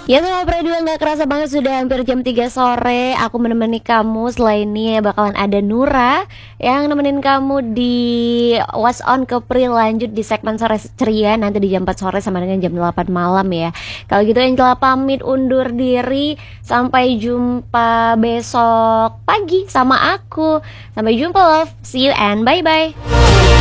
Ya sama Pradua, nggak kerasa banget sudah hampir jam 3 sore. Aku menemani kamu. Selain ini bakalan ada Nura yang nemenin kamu di What's On Kepri. Lanjut di segmen sore ceria nanti di jam 4 sore sama dengan jam 8 malam ya. Kalau gitu Angela pamit undur diri. Sampai jumpa besok pagi sama aku. Sampai jumpa love. See you and bye-bye.